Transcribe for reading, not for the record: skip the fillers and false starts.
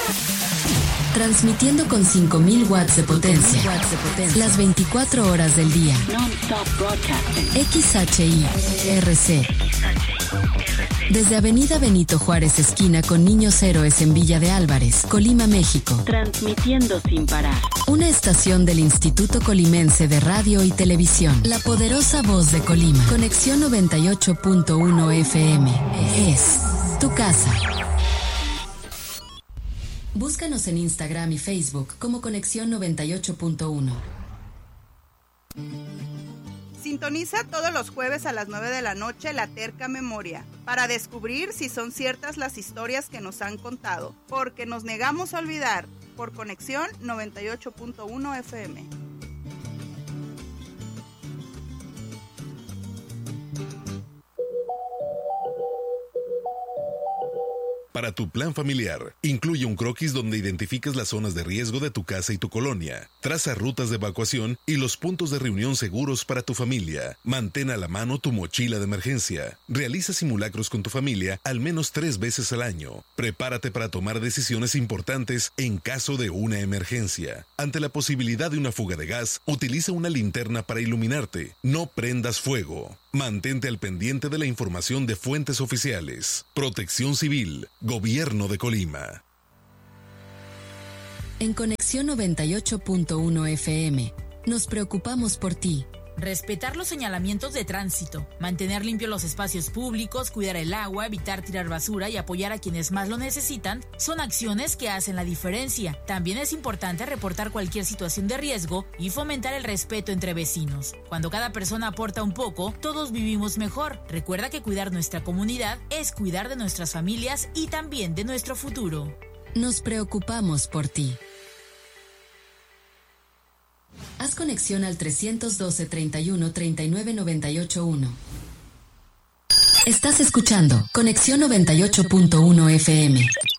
Transmitiendo con 5000 watts de potencia. Las 24 horas del día. XHI-RC. Desde Avenida Benito Juárez, esquina con Niños Héroes en Villa de Álvarez, Colima, México. Transmitiendo sin parar. Una estación del Instituto Colimense de Radio y Televisión. La poderosa voz de Colima. Conexión 98.1 FM. Es tu casa. Búscanos en Instagram y Facebook como Conexión 98.1. Sintoniza todos los jueves a las 9 de la noche La Terca Memoria para descubrir si son ciertas las historias que nos han contado, porque nos negamos a olvidar, por Conexión 98.1 FM. Para tu plan familiar, incluye un croquis donde identifiques las zonas de riesgo de tu casa y tu colonia. Traza rutas de evacuación y los puntos de reunión seguros para tu familia. Mantén a la mano tu mochila de emergencia. Realiza simulacros con tu familia al menos 3 veces al año. Prepárate para tomar decisiones importantes en caso de una emergencia. Ante la posibilidad de una fuga de gas, utiliza una linterna para iluminarte. No prendas fuego. Mantente al pendiente de la información de fuentes oficiales. Protección Civil, Gobierno de Colima. En Conexión 98.1 FM, nos preocupamos por ti. Respetar los señalamientos de tránsito, mantener limpios los espacios públicos, cuidar el agua, evitar tirar basura y apoyar a quienes más lo necesitan son acciones que hacen la diferencia. También es importante reportar cualquier situación de riesgo y fomentar el respeto entre vecinos. Cuando cada persona aporta un poco, todos vivimos mejor. Recuerda que cuidar nuestra comunidad es cuidar de nuestras familias y también de nuestro futuro. Nos preocupamos por ti. Haz conexión al 312-31-39-98-1. Estás escuchando Conexión 98.1 FM.